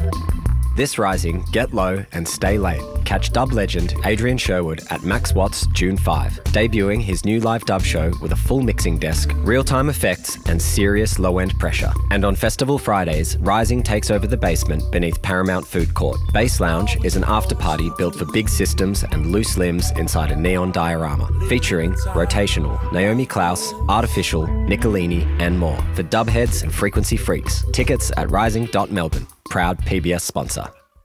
This rising, get low and stay late. Catch dub legend Adrian Sherwood at Max Watts June 5, debuting his new live dub show with a full mixing desk, real-time effects and serious low-end pressure. And on Festival Fridays, Rising takes over the basement beneath Paramount Food Court. Bass Lounge is an after-party built for big systems and loose limbs inside a neon diorama, featuring Rotational, Naomi Klaus, Artificial, Nicolini and more for dub heads and frequency freaks. Tickets at rising.melbourne. Proud PBS sponsor.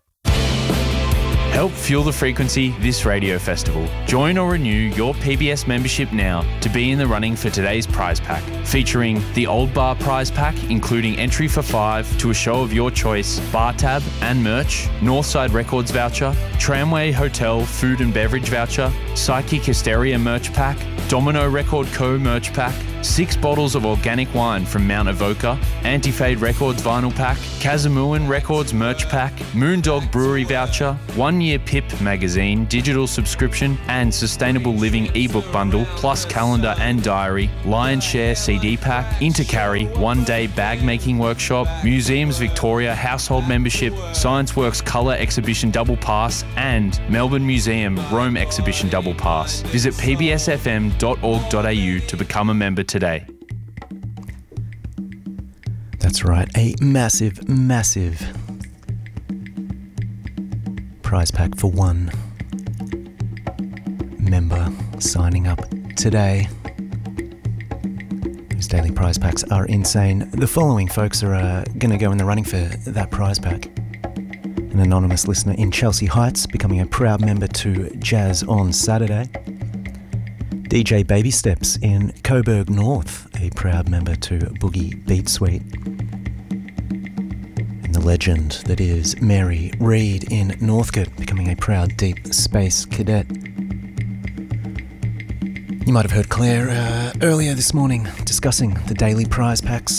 Help fuel the frequency this radio festival. Join or renew your PBS membership now to be in the running for today's prize pack, featuring the Old Bar prize pack, including entry for 5 to a show of your choice, bar tab and merch, Northside Records voucher, Tramway Hotel food and beverage voucher, Psychic Hysteria merch pack, Domino Record Co merch pack, 6 bottles of organic wine from Mount Avoca, Anti-Fade Records vinyl pack, Kazamuan Records merch pack, Moondog Brewery voucher, 1-year PIP magazine, digital subscription and sustainable living ebook bundle, plus calendar and diary, Lion's Share CD pack, Intercarry, 1-day bag making workshop, Museums Victoria household membership, Science Works Colour Exhibition double pass and Melbourne Museum Rome Exhibition double pass. Visit pbsfm.org.au to become a member today. That's right, a massive prize pack for one member signing up today. These daily prize packs are insane. The following folks are going to go in the running for that prize pack. An anonymous listener in Chelsea Heights becoming a proud member to Jazz on Saturday. DJ Baby Steps in Coburg North, a proud member to Boogie Beat Suite. And the legend that is Mary Reid in Northcote, becoming a proud Deep Space Cadet. You might have heard Claire earlier this morning discussing the daily prize packs.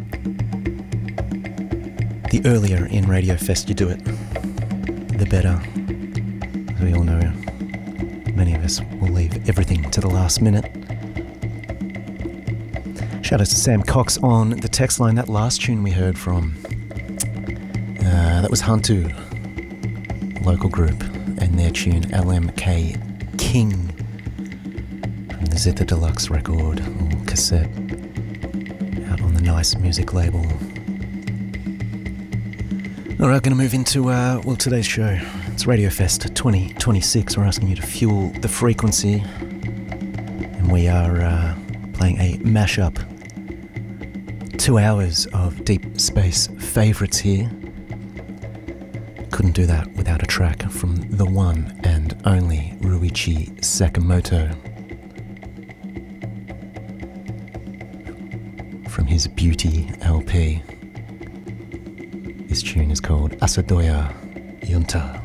The earlier in Radio Fest you do it, the better. As we all know, many of us will leave everything to the last minute. Shout out to Sam Cox on the text line. That last tune we heard from, that was Hantu, local group, and their tune LMK King from the Zither Deluxe record or cassette out on the Nice Music label. Alright, going to move into today's show. It's Radio Fest 2026. We're asking you to fuel the frequency, and we are playing a mashup. 2 hours of deep space favourites here. Couldn't do that without a track from the one and only Ruichi Sakamoto. From his Beauty LP. This tune is called Asadoya Yunta.